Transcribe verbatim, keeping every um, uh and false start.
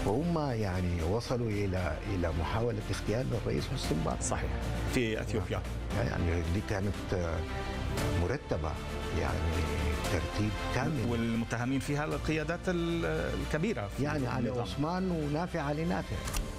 وهم يعني وصلوا الى الى محاوله اغتيال الرئيس حسني مبارك. صحيح، في اثيوبيا. يعني دي كانت مرتبه، يعني ترتيب كامل، والمتهمين فيها القيادات الكبيرة يعني علي عثمان ونافع علي نافع.